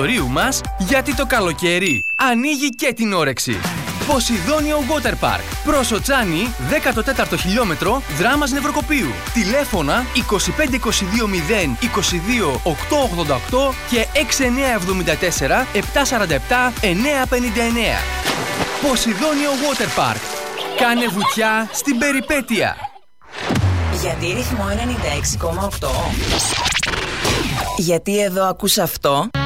εστιατορίου μας, γιατί το καλοκαίρι ανοίγει και την όρεξη. Ποσειδόνιο Water Park. Προς Οτσάνη, 14ο χιλιόμετρο, δράμας Νευροκοπείου. Τηλέφωνα 2522 0 22 888 και 6974 747 959. Ποσειδόνιο Water Park. Κάνε βουτιά στην περιπέτεια. Γιατί ρυθμό 96,8. Γιατί εδώ ακούς αυτό.